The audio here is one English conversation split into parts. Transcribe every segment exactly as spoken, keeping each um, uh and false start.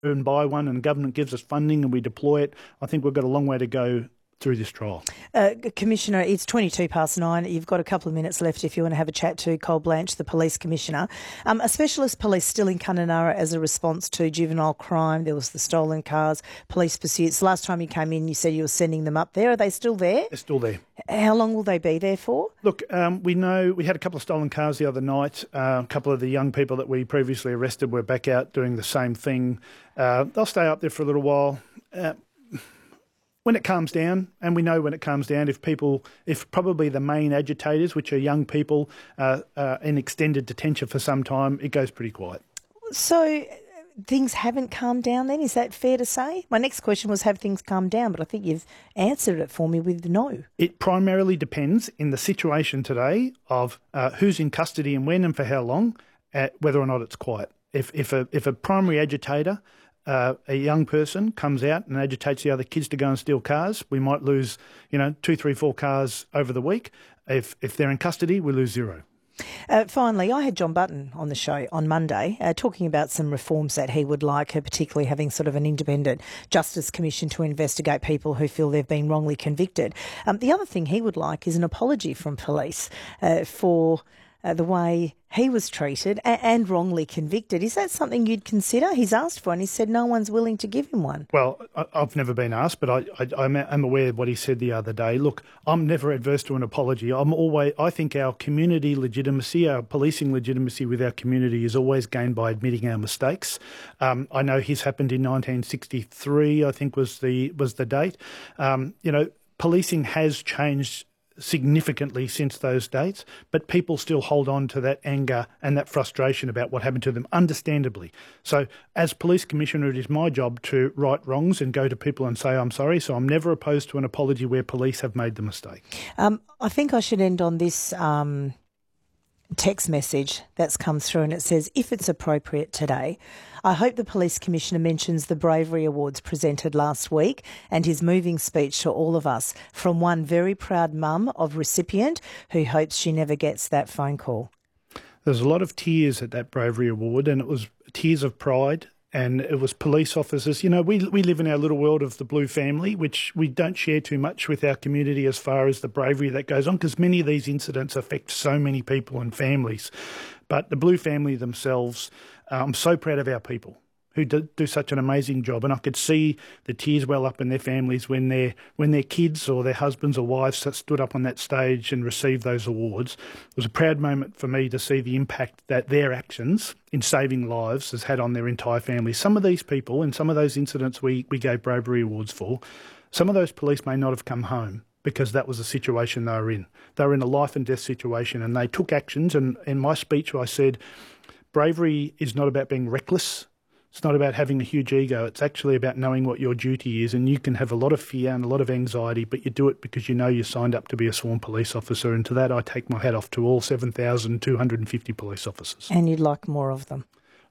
and buy one and the government gives us funding and we deploy it, I think we've got a long way to go through this trial. Uh, Commissioner, it's twenty-two past nine. You've got a couple of minutes left if you want to have a chat to Cole Blanche, the Police Commissioner. Um, a specialist police still in Kununurra as a response to juvenile crime. There was the stolen cars, police pursuits. Last time you came in, you said you were sending them up there. Are they still there? They're still there. How long will they be there for? Look, um, we know we had a couple of stolen cars the other night. Uh, a couple of the young people that we previously arrested were back out doing the same thing. Uh, they'll stay up there for a little while. Uh, When it calms down, and we know when it calms down, if people, if probably the main agitators, which are young people, uh, uh, in extended detention for some time, it goes pretty quiet. So things haven't calmed down then? Is that fair to say? My next question was, have things calmed down? But I think you've answered it for me with no. It primarily depends in the situation today of uh, who's in custody and when and for how long, uh, whether or not it's quiet. If, if, a, if a primary agitator... Uh, a young person comes out and agitates the other kids to go and steal cars, we might lose, you know, two, three, four cars over the week. If if they're in custody, we lose zero. Uh, finally, I had John Button on the show on Monday uh, talking about some reforms that he would like, uh, particularly having sort of an independent justice commission to investigate people who feel they've been wrongly convicted. Um, the other thing he would like is an apology from police uh, for uh, the way he was treated and, and wrongly convicted. Is that something you'd consider? He's asked for and he said no one's willing to give him one. Well, I, I've never been asked, but I, I, I'm, I'm aware of what he said the other day. Look, I'm never adverse to an apology. I'm always, I think our community legitimacy, our policing legitimacy with our community is always gained by admitting our mistakes. Um, I know his happened in nineteen sixty-three, I think was the, was the date. Um, you know, policing has changed significantly since those dates, but people still hold on to that anger and that frustration about what happened to them, understandably. So as Police Commissioner, it is my job to right wrongs and go to people and say, I'm sorry. So I'm never opposed to an apology where police have made the mistake. Um, I think I should end on this um, text message that's come through, and it says, if it's appropriate today, I hope the Police Commissioner mentions the Bravery Awards presented last week and his moving speech to all of us from one very proud mum of recipient who hopes she never gets that phone call. There's a lot of tears at that Bravery Award, and it was tears of pride, and it was police officers. You know, we we live in our little world of the Blue family, which we don't share too much with our community as far as the bravery that goes on, because many of these incidents affect so many people and families. But the Blue family themselves, uh, I'm so proud of our people who do, do such an amazing job, and I could see the tears well up in their families when their when their kids or their husbands or wives stood up on that stage and received those awards. It was a proud moment for me to see the impact that their actions in saving lives has had on their entire family. Some of these people and some of those incidents we, we gave bravery awards for, some of those police may not have come home because that was the situation they were in. They were in a life and death situation, and they took actions, and in my speech I said, bravery is not about being reckless. It's not about having a huge ego. It's actually about knowing what your duty is, and you can have a lot of fear and a lot of anxiety, but you do it because you know you signed up to be a sworn police officer, and to that I take my hat off to all seven thousand two hundred fifty police officers. And you'd like more of them?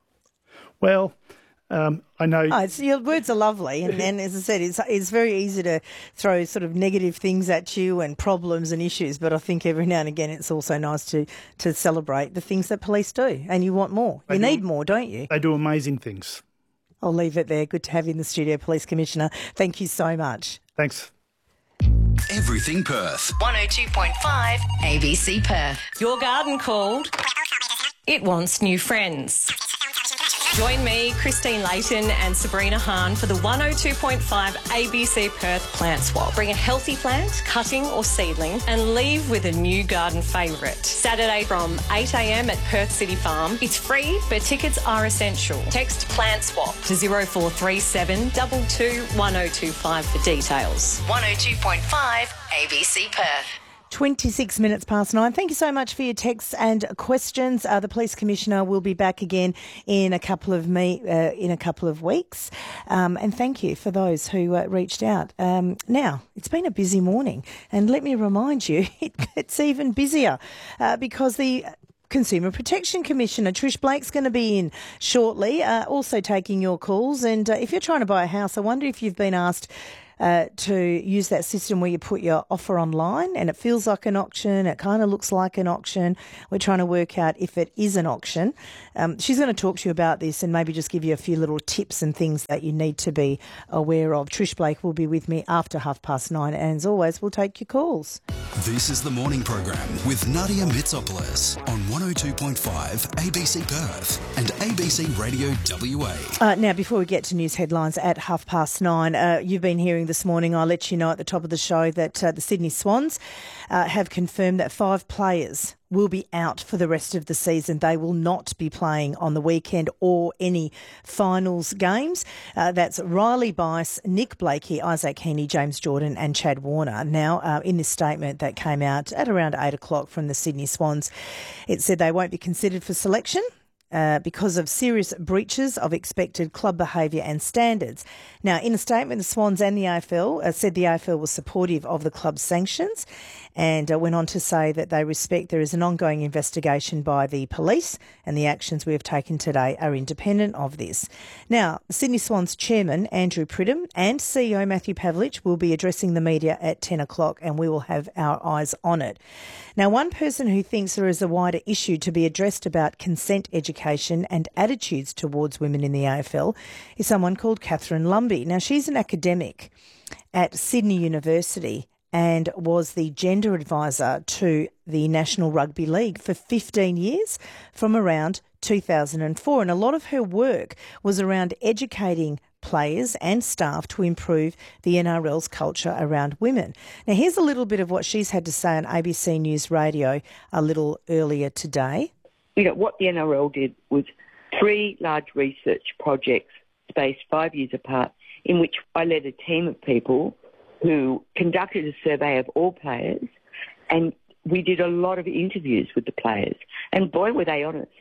Well, um, I know... Oh, it's, your words are lovely, and, and as I said, it's, it's very easy to throw sort of negative things at you and problems and issues, but I think every now and again it's also nice to, to celebrate the things that police do, and you want more. They you do, need more, don't you? They do amazing things. I'll leave it there. Good to have you in the studio, Police Commissioner. Thank you so much. Thanks. Everything Perth. one oh two point five A B C Perth. Your garden called. It wants new friends. Join me, Christine Layton and Sabrina Hahn for the one oh two point five A B C Perth Plant Swap. Bring a healthy plant, cutting or seedling, and leave with a new garden favourite. Saturday from eight a m at Perth City Farm. It's free, but tickets are essential. Text Plant Swap to zero four three seven two two one oh two five for details. one oh two point five A B C Perth. twenty-six minutes past nine. Thank you so much for your texts and questions. Uh, the Police Commissioner will be back again in a couple of me uh, in a couple of weeks. Um, and thank you for those who uh, reached out. Um, now, it's been a busy morning, and let me remind you, it gets even busier uh, because the Consumer Protection Commissioner Trish Blake's going to be in shortly, uh, also taking your calls. And uh, if you're trying to buy a house, I wonder if you've been asked uh, to use that system where you put your offer online and it feels like an auction, it kind of looks like an auction. We're trying to work out if it is an auction. Um, she's going to talk to you about this and maybe just give you a few little tips and things that you need to be aware of. Trish Blake will be with me after half past nine, and as always, we'll take your calls. This is the morning program with Nadia Mitsopoulos on one oh two point five A B C Perth and A B C Radio W A. Uh, now, before we get to news headlines at half past nine, uh, you've been hearing this morning, I'll let you know at the top of the show that uh, the Sydney Swans uh, have confirmed that five players will be out for the rest of the season. They will not be playing on the weekend or any finals games. Uh, that's Riley Bice, Nick Blakey, Isaac Heaney, James Jordan and Chad Warner. Now, uh, in this statement that came out at around eight o'clock from the Sydney Swans, it said they won't be considered for selection Uh, because of serious breaches of expected club behaviour and standards. Now, in a statement, the Swans and the A F L uh, said the A F L was supportive of the club's sanctions and uh, went on to say that they respect there is an ongoing investigation by the police and the actions we have taken today are independent of this. Now, Sydney Swans chairman Andrew Pridham and C E O Matthew Pavlich will be addressing the media at ten o'clock and we will have our eyes on it. Now, one person who thinks there is a wider issue to be addressed about consent education and attitudes towards women in the A F L is someone called Catherine Lumby. Now, she's an academic at Sydney University and was the gender advisor to the National Rugby League for fifteen years from around two thousand four. And a lot of her work was around educating players and staff to improve the N R L's culture around women. Now, here's a little bit of what she's had to say on A B C News Radio a little earlier today. You know, what the N R L did was three large research projects spaced five years apart in which I led a team of people who conducted a survey of all players, and we did a lot of interviews with the players. And boy, were they honest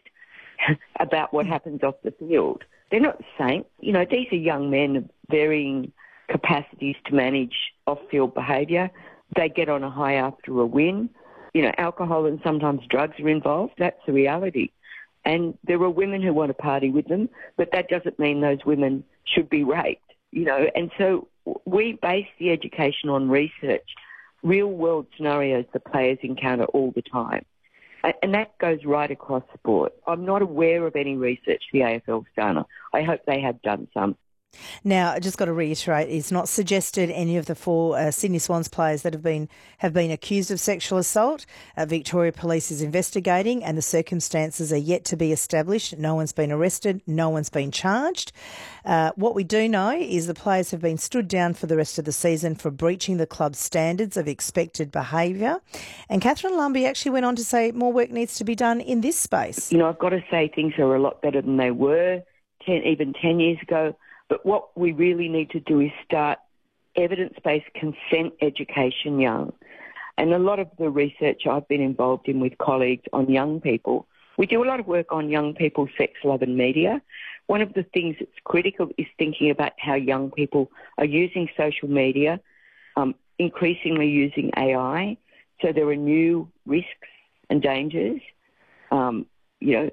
about what happens off the field. They're not saints. You know, these are young men of varying capacities to manage off-field behaviour. They get on a high after a win. You know, alcohol and sometimes drugs are involved. That's the reality. And there are women who want to party with them, but that doesn't mean those women should be raped, you know. And so we base the education on research, real-world scenarios the players encounter all the time. And that goes right across sport. I'm not aware of any research the A F L's done. I hope they have done some. Now, I just got to reiterate, it's not suggested any of the four uh, Sydney Swans players that have been have been accused of sexual assault. Uh, Victoria Police is investigating and the circumstances are yet to be established. No one's been arrested. No one's been charged. Uh, what we do know is the players have been stood down for the rest of the season for breaching the club's standards of expected behaviour. And Catherine Lumby actually went on to say more work needs to be done in this space. You know, I've got to say things are a lot better than they were ten, even ten years ago. But what we really need to do is start evidence-based consent education young. And a lot of the research I've been involved in with colleagues on young people, we do a lot of work on young people's sex, love and media. One of the things that's critical is thinking about how young people are using social media, um, increasingly using A I. So there are new risks and dangers. Um, you know,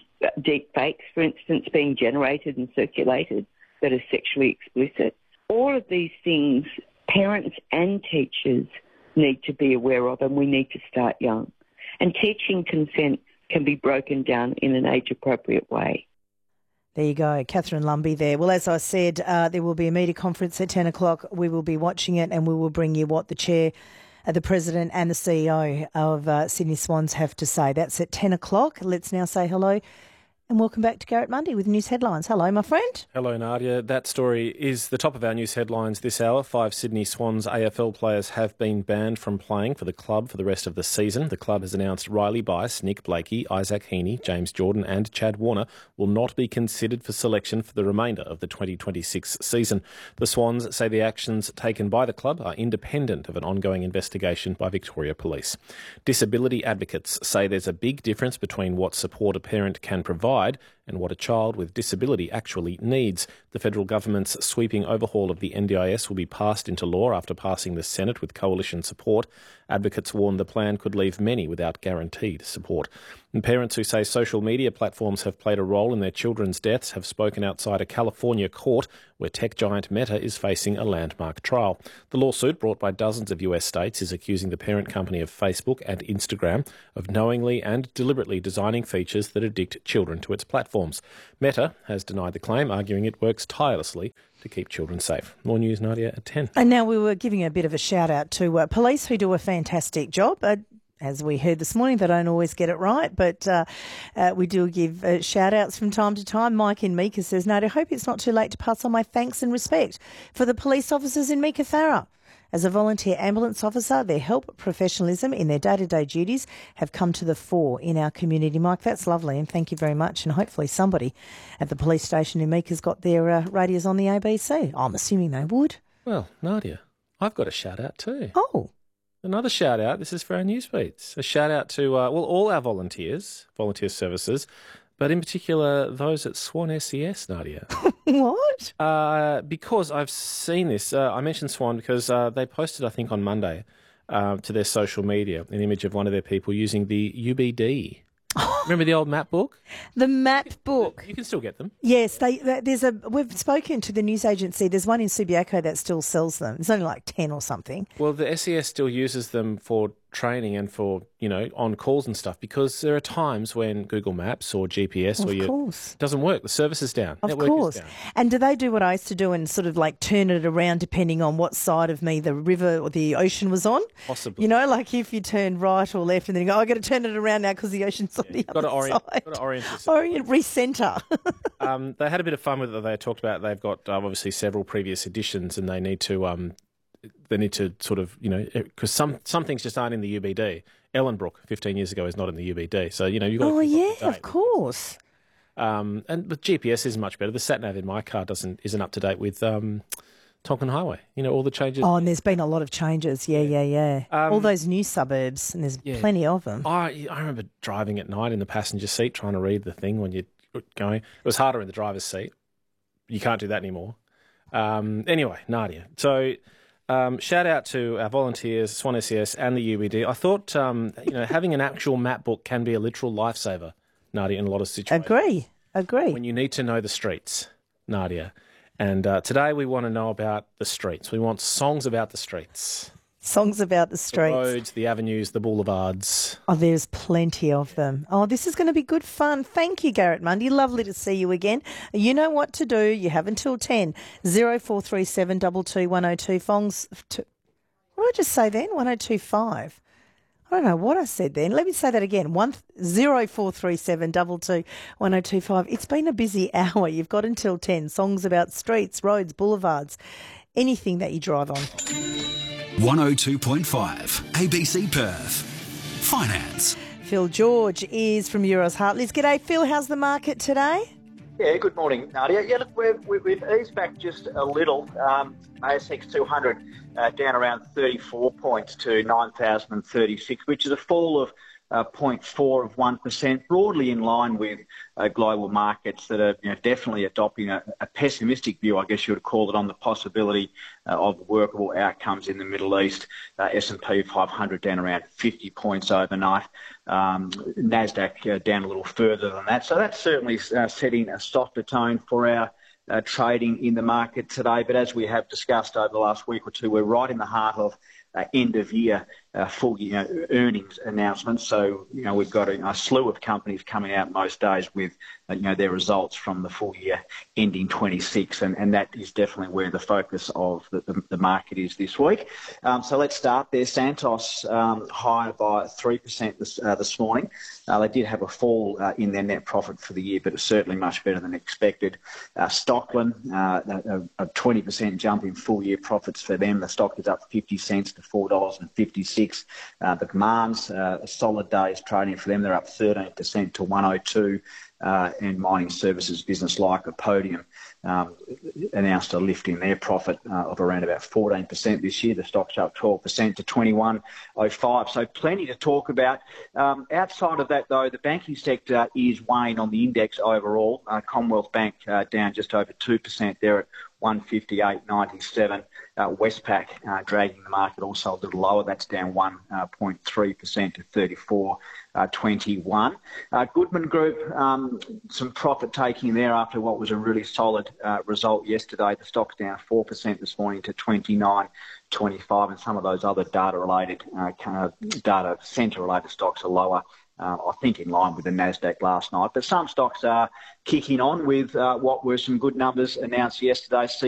deep fakes, for instance, being generated and circulated that are sexually explicit. All of these things, parents and teachers need to be aware of, and we need to start young. And teaching consent can be broken down in an age-appropriate way. There you go, Catherine Lumby there. Well, as I said, uh, there will be a media conference at ten o'clock. We will be watching it and we will bring you what the chair, uh, the president and the C E O of uh, Sydney Swans have to say. That's at ten o'clock. Let's now say hello and welcome back to Garrett Mundy with news headlines. Hello, my friend. Hello, Nadia. That story is the top of our news headlines this hour. Five Sydney Swans A F L players have been banned from playing for the club for the rest of the season. The club has announced Riley Bice, Nick Blakey, Isaac Heaney, James Jordan and Chad Warner will not be considered for selection for the remainder of the twenty twenty-six season. The Swans say the actions taken by the club are independent of an ongoing investigation by Victoria Police. Disability advocates say there's a big difference between what support a parent can provide and what a child with disability actually needs. The federal government's sweeping overhaul of the N D I S will be passed into law after passing the Senate with coalition support. Advocates warn the plan could leave many without guaranteed support. And parents who say social media platforms have played a role in their children's deaths have spoken outside a California court where tech giant Meta is facing a landmark trial. The lawsuit, brought by dozens of U S states, is accusing the parent company of Facebook and Instagram of knowingly and deliberately designing features that addict children to its platforms. Meta has denied the claim, arguing it works tirelessly to keep children safe. More news, Nadia, at ten. And now we were giving a bit of a shout out to uh, police who do a fantastic job. Uh, As we heard this morning, they don't always get it right, but uh, uh, we do give uh, shout-outs from time to time. Mike in Meekah says, "No, I hope it's not too late to pass on my thanks and respect for the police officers in Meekah-Thara. As a volunteer ambulance officer, their help, professionalism in their day-to-day duties have come to the fore in our community." Mike, that's lovely, and thank you very much. And hopefully somebody at the police station in Meekah's got their uh, radios on the A B C. I'm assuming they would. Well, Nadia, I've got a shout-out too. Oh. Another shout out, this is for our news beats. A shout out to, uh, well, all our volunteers, volunteer services, but in particular those at Swan S E S, Nadia. What? Uh, because I've seen this. Uh, I mentioned Swan because uh, they posted, I think, on Monday uh, to their social media an image of one of their people using the U B D. Remember the old map book? The map book. You can still get them. Yes, they, there's a. We've spoken to the news agency. There's one in Subiaco that still sells them. It's only like ten or something. Well, the S E S still uses them for training and for, you know, on calls and stuff, because there are times when Google Maps or G P S of or your course. doesn't work. The service is down. Of Network course. is down. And do they do what I used to do and sort of like turn it around depending on what side of me the river or the ocean was on? Possibly. You know, like if you turn right or left and then you go, oh, I've got to turn it around now because the ocean's on the Got other to orient, side. got to orient yourself. Orient, recenter. um, they had a bit of fun with it. They talked about they've got um, obviously several previous editions, and they need to um, they need to sort of, you know, because some some things just aren't in the U B D. Ellenbrook fifteen years ago is not in the U B D, so you know you've got. Oh to yeah, of course. Um, and the G P S is much better. The sat nav in my car doesn't isn't up to date with um, Tonkin Highway. You know, all the changes. Oh, and there's been a lot of changes. Yeah, yeah, yeah. Um, all those new suburbs, and there's yeah. plenty of them. I I remember driving at night in the passenger seat trying to read the thing when you're going. It was harder in the driver's seat. You can't do that anymore. Um, anyway, Nadia. So. Um, shout out to our volunteers, Swan S E S and the U B D. I thought, um, you know, having an actual map book can be a literal lifesaver, Nadia, in a lot of situations. Agree, agree. When you need to know the streets, Nadia. And uh, today we want to know about the streets. We want songs about the streets. Songs about the streets. The roads, the avenues, the boulevards. Oh, there's plenty of them. Oh, this is going to be good fun. Thank you, Garrett Mundy. Lovely to see you again. You know what to do. You have until ten. zero four three seven two two one zero two. Fongs. What did I just say then? one zero two five. I don't know what I said then. Let me say that again. One zero four three seven two two one zero two five. It's been a busy hour. You've got until ten. Songs about streets, roads, boulevards, anything that you drive on. one oh two point five A B C Perth. Finance. Phil George is from Euros Hartleys. G'day, Phil. How's the market today? Yeah, good morning, Nadia. Yeah, look, we've, we've eased back just a little. Um, A S X two hundred uh, down around thirty-four points to nine thousand thirty-six, which is a fall of uh, zero point four of one percent, broadly in line with uh, global markets that are, you know, definitely adopting a, a pessimistic view, I guess you would call it, on the possibility uh, of workable outcomes in the Middle East. Uh, S and P five hundred down around fifty points overnight. Um, Nasdaq uh, down a little further than that. So that's certainly uh, setting a softer tone for our uh, trading in the market today. But as we have discussed over the last week or two, we're right in the heart of uh, end of year uh, full you know, earnings announcements. So, you know, we've got a, a slew of companies coming out most days with, uh, you know, their results from the full year ending twenty-six. And, and that is definitely where the focus of the, the, the market is this week. Um, so let's start there. Santos um, higher by three percent this, uh, this morning. Uh, they did have a fall uh, in their net profit for the year, but it's certainly much better than expected. Uh, Stockland, uh, a, a twenty percent jump in full year profits for them. The stock is up fifty cents to four dollars fifty-six. Uh, the Macmahon's, uh, a solid day's trading for them. They're up thirteen percent to one oh two. uh, and mining services business like Podium um, announced a lift in their profit uh, of around about fourteen percent this year. The stock's up twelve percent to twenty-one oh five. So plenty to talk about. Um, outside of that, though, the banking sector is weighing on the index overall. Uh, Commonwealth Bank uh, down just over two percent. They're at one fifty-eight ninety-seven. Uh, Westpac uh, dragging the market also a little lower. That's down one point three percent to thirty-four twenty-one. Uh, Goodman Group, um, some profit taking there after what was a really solid uh, result yesterday. The stock's down four percent this morning to twenty-nine twenty-five, and some of those other data-related, uh, kind of data centre-related stocks are lower. Uh, I think in line with the Nasdaq last night. But some stocks are kicking on with uh, what were some good numbers announced yesterday.